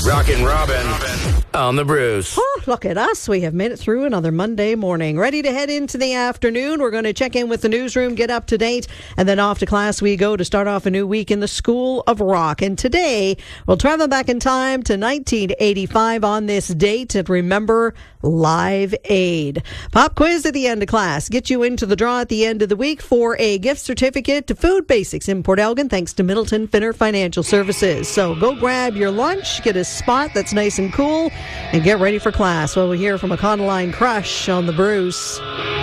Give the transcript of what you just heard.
Rockin' Robin on the Bruce. Oh, look at us. We have made it through another Monday morning. Ready to head into the afternoon. We're going to check in with the newsroom, get up to date, and then off to class we go to start off a new week in the School of Rock. And today, we'll travel back in time to 1985 on this date and remember Live Aid. Pop quiz at the end of class. Get you into the draw at the end of the week for a gift certificate to Food Basics in Port Elgin, thanks to Middleton Finner Financial Services. So go grab your lunch, get a spot that's nice and cool, and get ready for class. Well, we hear from a Econoline Crush on the Bruce.